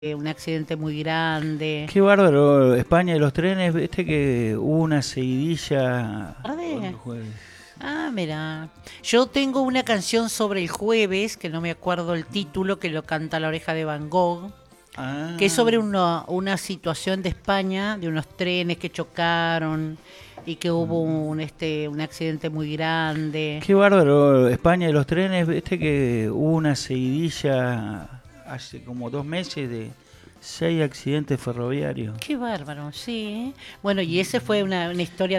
un accidente muy grande. Qué bárbaro, España y los trenes, viste que hubo una seguidilla el ¿Tarde? jueves. Ah, mira. Yo tengo una canción sobre el jueves, que no me acuerdo el título, que lo canta La Oreja de Van Gogh, que es Ah, sobre una situación de España, de unos trenes que chocaron y que hubo un accidente muy grande. qué bárbaro, España y los trenes, viste que hubo una seguidilla hace como 2 meses de 6 accidentes ferroviarios. Qué bárbaro, sí. Bueno, y ese fue una historia